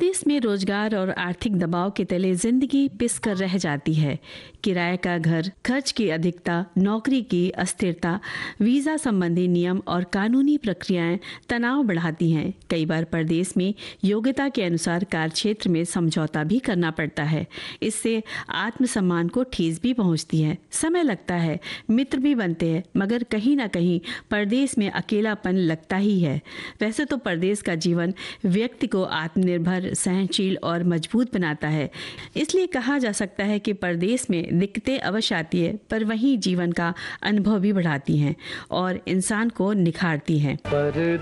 परदेश में रोजगार और आर्थिक दबाव के तले जिंदगी पिस कर रह जाती है। किराए का घर, खर्च की अधिकता, नौकरी की अस्थिरता, वीजा संबंधी नियम और कानूनी प्रक्रियाएं तनाव बढ़ाती हैं। कई बार परदेश में योग्यता के अनुसार कार्य क्षेत्र में समझौता भी करना पड़ता है। इससे आत्मसम्मान को ठेस भी पहुंचती है। समय लगता है, मित्र भी बनते हैं, मगर कहीं ना कहीं परदेश में अकेलापन लगता ही है। वैसे तो परदेश का जीवन व्यक्ति को आत्मनिर्भर, सहनशील और मजबूत बनाता है। इसलिए कहा जा सकता है कि परदेश में दिक्कतें अवश्य आती है, पर वहीं जीवन का अनुभव भी बढ़ाती हैं और इंसान को निखारती हैं।